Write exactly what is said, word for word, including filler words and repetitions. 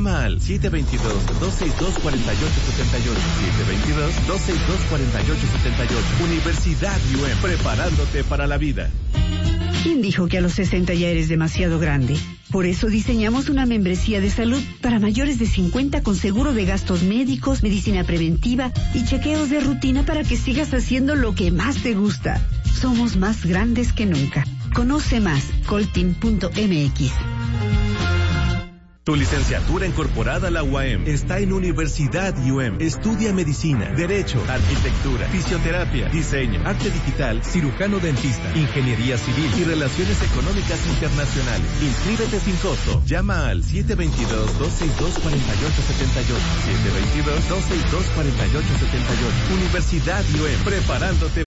Llama al siete dos dos, dos seis dos, cuatro ocho siete ocho. siete dos dos, dos seis dos, cuatro ocho siete ocho. Universidad U M, preparándote para la vida. ¿Quién dijo que a los sesenta ya eres demasiado grande? Por eso diseñamos una membresía de salud para mayores de cincuenta con seguro de gastos médicos, medicina preventiva y chequeos de rutina para que sigas haciendo lo que más te gusta. Somos más grandes que nunca. Conoce más, coltin punto m x. Tu licenciatura incorporada a la U A M está en Universidad U M. Estudia medicina, derecho, arquitectura, fisioterapia, diseño, arte digital, cirujano dentista, ingeniería civil y relaciones económicas internacionales. Inscríbete sin costo. Llama al siete dos dos, dos seis dos, cuatro ocho siete ocho. siete dos dos, dos seis dos, cuatro ocho siete ocho. Universidad U M, preparándote